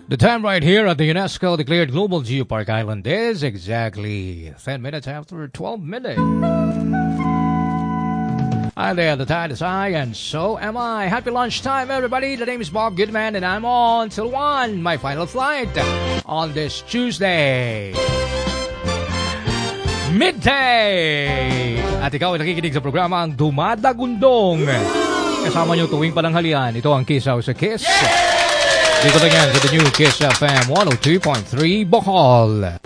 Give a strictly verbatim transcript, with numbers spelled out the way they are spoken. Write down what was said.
The time right here at the UNESCO declared Global Geopark Island is exactly ten minutes after twelve midday. Hi there, the tide is high and so am I. Happy lunchtime, everybody. The name is Bob Goodman and I'm on till one, my final flight on this Tuesday. Midday! At ikaw ay nakikinig sa programa ang Dumadagundong. Kasama nyo tuwing pananghalian. Ito ang Kiss House sa Kiss. Dito lang yan sa the new Kiss F M one oh two point three Bohol.